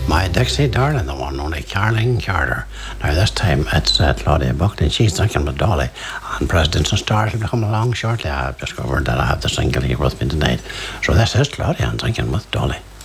My Dixie Darling, the one only Caroline Carter. Now this time it's Claudia Buckley, she's drinking with Dolly, and Presidents and Stars will be coming along shortly. I've discovered that I have the single here with me tonight. So this is Claudia and drinking with Dolly.